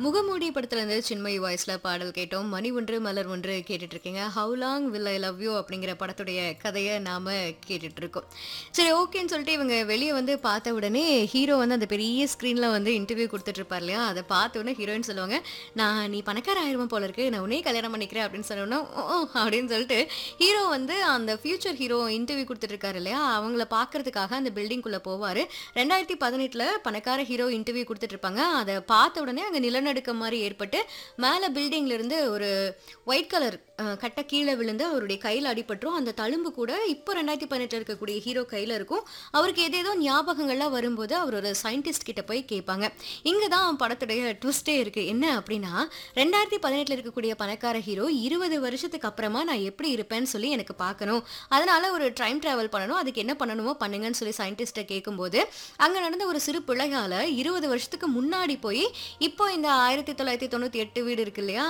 முகமூடி படத்துல இருந்து சின்மயி வாய்ஸ்ல பாடல் கேட்டோம். மணி ஒன்று மலர் ஒன்று கேட்டுட்டு இருக்கீங்க. Have long will I love you அப்படிங்கிற படத்துடைய கதையை நாம கேட்டுட்டு இருக்கோம். சரி, ஓகேன்னு சொல்லிட்டு இவங்க வெளியே வந்து பார்த்த உடனே ஹீரோ வந்து அந்த பெரிய ஸ்க்ரீன்ல வந்து இன்டர்வியூ கொடுத்துட்டு இருப்பார் இல்லையா, அதை பார்த்த உடனே ஹீரோயின் சொல்லுவாங்க, நீ பணக்கார ஆயிரம் போல இருக்கு, நான் உன்னே கல்யாணம் பண்ணிக்கிறேன் அப்படின்னு சொன்னோன்னா அப்படின்னு சொல்லிட்டு ஹீரோ வந்து அந்த ஃபியூச்சர் ஹீரோ இன்டர்வியூ கொடுத்துட்டு இருக்காரு இல்லையா, அவங்கள பார்க்கறதுக்காக அந்த பில்டிங்குள்ள போவாரு. 2018 பணக்கார ஹீரோ இன்டர்வியூ கொடுத்துட்டு இருப்பாங்க. அதை பார்த்த உடனே அங்கே நிலநடுக்கம் மாதிரி ஏற்பட்டு மேலே பில்டிங்ல இருந்து ஒரு ஒயிட் கலர் கட்ட கீழே விழுந்து அவருடைய கையில் அடிபட்டுரும். அந்த தழும்பு கூட இப்போ 2018 இருக்கக்கூடிய ஹீரோ கையில் இருக்கும். அவருக்கு ஏதேதோ ஞாபகங்கள்லாம் வரும்போது அவர் ஒரு சயின்டிஸ்ட் கிட்ட போய் கேட்பாங்க. இங்கே தான் படத்துடைய ட்விஸ்டே இருக்கு. என்ன அப்படின்னா, 2018 இருக்கக்கூடிய பணக்கார ஹீரோ 20 வருஷத்துக்கு அப்புறமா நான் எப்படி இருப்பேன்னு சொல்லி எனக்கு பார்க்கணும், அதனால ஒரு டைம் டிராவல் பண்ணணும், அதுக்கு என்ன பண்ணணுமோ பண்ணுங்கன்னு சொல்லி சயின்டிஸ்ட்டை கேட்கும்போது அங்கே நடந்த ஒரு சிறு பிள்ளையால 20 வருஷத்துக்கு முன்னாடி போய் இப்போ இந்த 1998 வீடு இருக்கு இல்லையா,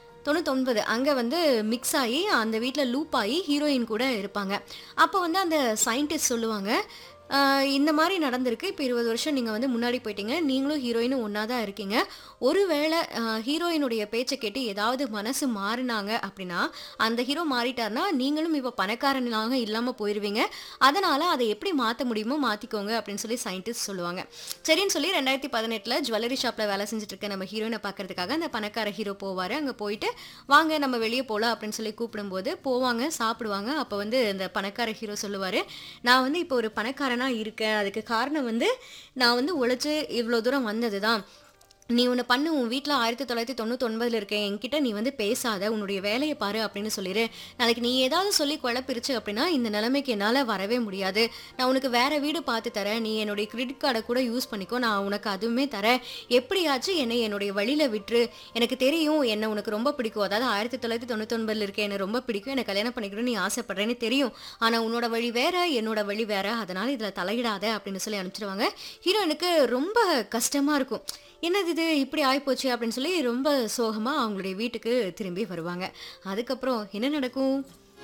99 அங்கே வந்து மிக்ஸ் ஆகி அந்த வீட்டில் லூப் ஆகி ஹீரோயின் கூட இருப்பாங்க. அப்போ வந்து அந்த சயின்டிஸ்ட் சொல்லுவாங்க, இந்த மாதிரி நடந்திருக்கு, இப்போ 20 வருஷம் நீங்கள் வந்து முன்னாடி போயிட்டீங்க, நீங்களும் ஹீரோயினும் ஒன்றா தான் இருக்கீங்க. ஒருவேளை ஹீரோயினுடைய பேச்சை கேட்டு ஏதாவது மனசு மாறினாங்க அப்படின்னா, அந்த ஹீரோ மாறிட்டார்னா நீங்களும் இப்போ பணக்காரனாக இல்லாமல் போயிடுவீங்க, அதனால் அதை எப்படி மாற்ற முடியுமோ மாற்றிக்கோங்க அப்படின்னு சொல்லி சயின்டிஸ்ட் சொல்லுவாங்க. சரின்னு சொல்லி 2018 ஜுவல்லரி ஷாப்பில் வேலை செஞ்சுட்டு இருக்க நம்ம ஹீரோயினை பார்க்கறதுக்காக அந்த பணக்கார ஹீரோ போவார். அங்கே போயிட்டு வாங்க நம்ம வெளியே போகலாம் அப்படின்னு சொல்லி கூப்பிடும்போது போவாங்க, சாப்பிடுவாங்க. அப்போ வந்து அந்த பணக்கார ஹீரோ சொல்லுவார், நான் வந்து இப்போ ஒரு பணக்காரன் இருக்கேன், அதுக்கு காரணம் வந்து நான் வந்து உழைச்சு இவ்வளோ தூரம் வந்தது தான். நீ ஒன்று பண்ணு, உன் வீட்டில் 1999 இருக்கேன், என்கிட்ட நீ வந்து பேசாத, உன்னுடைய வேலையை பாரு அப்படின்னு சொல்லிடு. நாளைக்கு நீ ஏதாவது சொல்லி குழப்பிருச்சு அப்படின்னா இந்த நிலைமைக்கு என்னால் வரவே முடியாது. நான் உனக்கு வேற வீடு பார்த்து தரேன், நீ என்னுடைய கிரெடிட் கார்டை கூட யூஸ் பண்ணிக்கோ, நான் உனக்கு அதுவுமே தரேன், எப்படியாச்சும் என்னை என்னுடைய வழியில் விட்டுரு. எனக்கு தெரியும் என்னை உனக்கு ரொம்ப பிடிக்கும், அதாவது 1999 இருக்கேன், என்னை ரொம்ப பிடிக்கும், என்னை கல்யாணம் பண்ணிக்கணும்னு நீ ஆசைப்படுறேன்னு தெரியும், ஆனால் உன்னோட வழி வேற என்னோட வழி வேற, அதனால் இதில் தலையிடாத அப்படின்னு சொல்லி அனுப்பிச்சிடுவாங்க. ஹீரோயினுக்கு ரொம்ப கஷ்டமாக இருக்கும், என்னது இது இப்படி ஆகிப்போச்சு அப்படின்னு சொல்லி ரொம்ப சோகமாக அவங்களுடைய வீட்டுக்கு திரும்பி வருவாங்க. அதுக்கப்புறம் என்ன நடக்கும்?